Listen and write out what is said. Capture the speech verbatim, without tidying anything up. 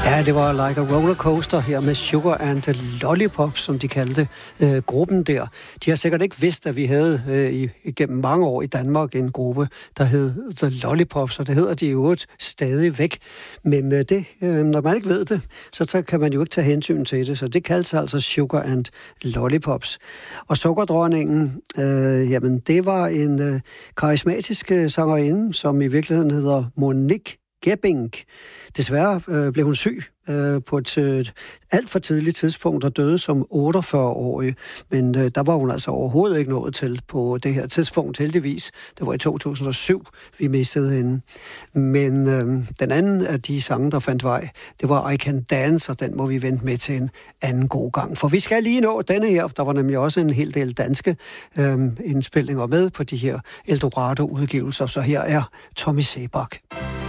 Ja, det var Like a Roller Coaster her med Sugar and Lollipop, som de kaldte øh, gruppen der. De har sikkert ikke vidst, at vi havde øh, igennem mange år i Danmark en gruppe, der hed The Lollipops, og det hedder de jo stadig væk. Men øh, det, øh, når man ikke ved det, så tager, kan man jo ikke tage hensyn til det, så det kaldes altså Sugar and Lollipops. Og Sukkerdronningen, øh, jamen det var en øh, karismatisk øh, sangerinde, som i virkeligheden hedder Monique Gebbing. Desværre øh, blev hun syg øh, på et øh, alt for tidligt tidspunkt og døde som otteogfyrre-årig. Men øh, der var hun altså overhovedet ikke nået til på det her tidspunkt, heldigvis. Det var i to tusind og syv, vi mistede hende. Men øh, den anden af de sange, der fandt vej, det var I Can Dance, og den må vi vente med til en anden god gang. For vi skal lige nå denne her. Der var nemlig også en hel del danske øh, indspilninger med på de her Eldorado-udgivelser. Så her er Tommy Sebak.